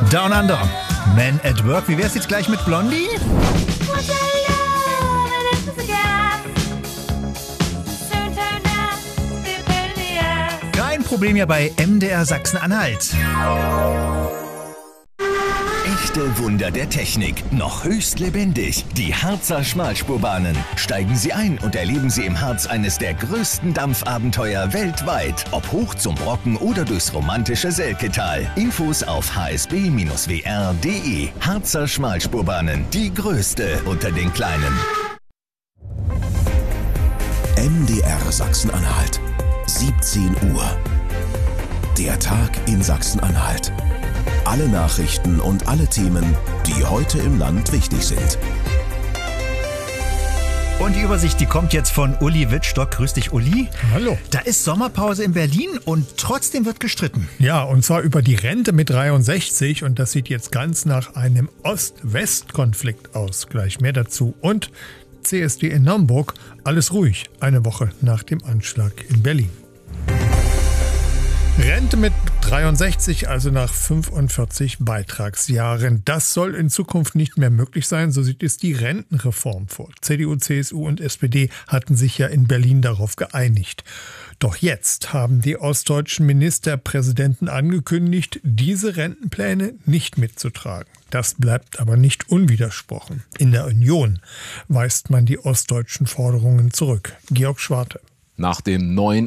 Down Under, Men at Work. Wie wär's jetzt gleich mit Blondie? Kein Problem ja bei MDR Sachsen-Anhalt. Echte Wunder der Technik, noch höchst lebendig. Die Harzer Schmalspurbahnen. Steigen Sie ein und erleben Sie im Harz eines der größten Dampfabenteuer weltweit. Ob hoch zum Brocken oder durchs romantische Selketal. Infos auf hsb-wr.de. Harzer Schmalspurbahnen, die größte unter den kleinen. MDR Sachsen-Anhalt, 17 Uhr. Der Tag in Sachsen-Anhalt. Alle Nachrichten und alle Themen, die heute im Land wichtig sind. Und die Übersicht, die kommt jetzt von Uli Wittstock. Grüß dich, Uli. Hallo. Da ist Sommerpause in Berlin und trotzdem wird gestritten. Ja, und zwar über die Rente mit 63 und das sieht jetzt ganz nach einem Ost-West-Konflikt aus. Gleich mehr dazu. Und CSD in Naumburg, alles ruhig, eine Woche nach dem Anschlag in Berlin. Rente mit 63, also nach 45 Beitragsjahren. Das soll in Zukunft nicht mehr möglich sein, so sieht es die Rentenreform vor. CDU, CSU und SPD hatten sich ja in Berlin darauf geeinigt. Doch jetzt haben die ostdeutschen Ministerpräsidenten angekündigt, diese Rentenpläne nicht mitzutragen. Das bleibt aber nicht unwidersprochen. In der Union weist man die ostdeutschen Forderungen zurück. Georg Schwarte. Nach dem neuen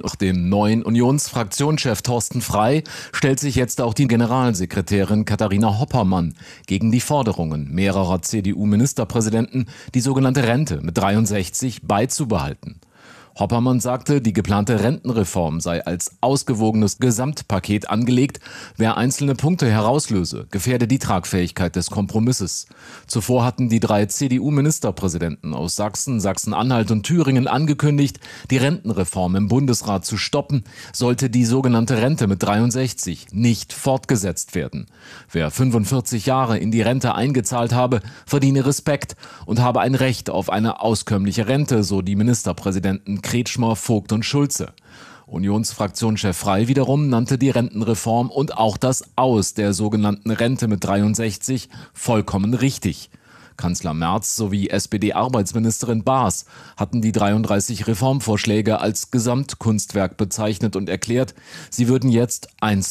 Unionsfraktionschef Thorsten Frey stellt sich jetzt auch die Generalsekretärin Katharina Hoppermann gegen die Forderungen mehrerer CDU-Ministerpräsidenten, die sogenannte Rente mit 63 beizubehalten. Hoppermann sagte, die geplante Rentenreform sei als ausgewogenes Gesamtpaket angelegt. Wer einzelne Punkte herauslöse, gefährde die Tragfähigkeit des Kompromisses. Zuvor hatten die 3 CDU-Ministerpräsidenten aus Sachsen, Sachsen-Anhalt und Thüringen angekündigt, die Rentenreform im Bundesrat zu stoppen, sollte die sogenannte Rente mit 63 nicht fortgesetzt werden. Wer 45 Jahre in die Rente eingezahlt habe, verdiene Respekt und habe ein Recht auf eine auskömmliche Rente, so die Ministerpräsidenten Kretschmer, Vogt und Schulze. Unionsfraktionschef Frey wiederum nannte die Rentenreform und auch das Aus der sogenannten Rente mit 63 vollkommen richtig. Kanzler Merz sowie SPD-Arbeitsministerin Baas hatten die 33 Reformvorschläge als Gesamtkunstwerk bezeichnet und erklärt, sie würden jetzt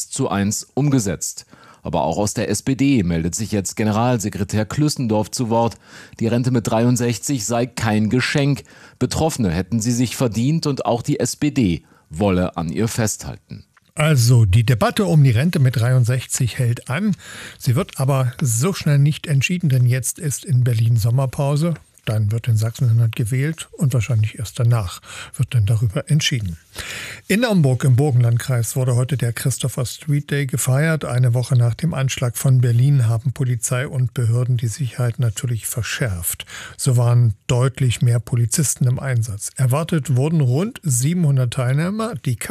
1:1 umgesetzt. Aber auch aus der SPD meldet sich jetzt Generalsekretär Klüssendorf zu Wort. Die Rente mit 63 sei kein Geschenk. Betroffene hätten sie sich verdient und auch die SPD wolle an ihr festhalten. Also, die Debatte um die Rente mit 63 hält an. Sie wird aber so schnell nicht entschieden, denn jetzt ist in Berlin Sommerpause. Dann wird in Sachsen-Anhalt gewählt und wahrscheinlich erst danach wird dann darüber entschieden. In Naumburg im Burgenlandkreis wurde heute der Christopher Street Day gefeiert. Eine Woche nach dem Anschlag von Berlin haben Polizei und Behörden die Sicherheit natürlich verschärft. So waren deutlich mehr Polizisten im Einsatz. Erwartet wurden rund 700 Teilnehmer. Die